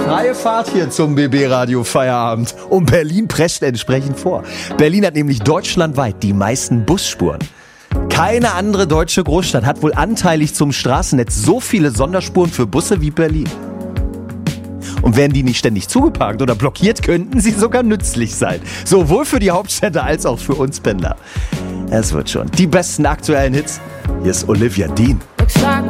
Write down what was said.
Freie Fahrt hier zum BB Radio Feierabend. Und Berlin prescht entsprechend vor. Berlin hat nämlich deutschlandweit die meisten Busspuren. Keine andere deutsche Großstadt hat wohl anteilig zum Straßennetz so viele Sonderspuren für Busse wie Berlin. Und wären die nicht ständig zugeparkt oder blockiert, könnten sie sogar nützlich sein. Sowohl für die Hauptstädte als auch für uns Pendler. Es wird schon. Die besten aktuellen Hits. Hier ist Olivia Dean.